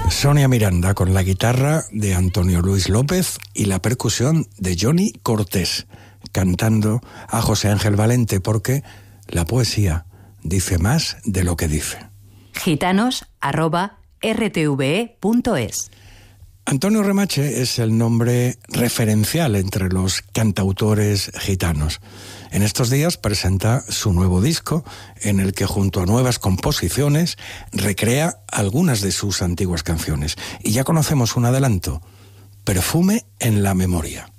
Sonia Miranda con la guitarra de Antonio Luis López y la percusión de Johnny Cortés, cantando a José Ángel Valente, porque la poesía dice más de lo que dice. gitanos@rtve.es. Antonio Remache es el nombre referencial entre los cantautores gitanos. En estos días presenta su nuevo disco, en el que junto a nuevas composiciones recrea algunas de sus antiguas canciones. Y ya conocemos un adelanto: Perfume en la memoria.